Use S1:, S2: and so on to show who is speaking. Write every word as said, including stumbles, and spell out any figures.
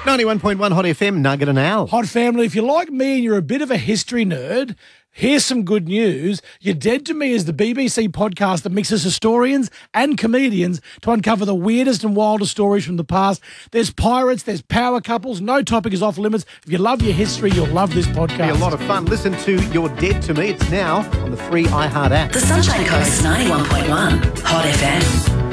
S1: ninety-one point one Hot F M, Nugget and Al.
S2: Hot family, if you're like me and you're a bit of a history nerd, here's some good news. You're Dead to Me is the B B C podcast that mixes historians and comedians to uncover the weirdest and wildest stories from the past. There's pirates, there's power couples, no topic is off limits. If you love your history, you'll love this podcast.
S1: It'll be a lot of fun. Listen to You're Dead to Me. It's now on the free iHeart app.
S3: The Sunshine Coast ninety-one point one Hot F M.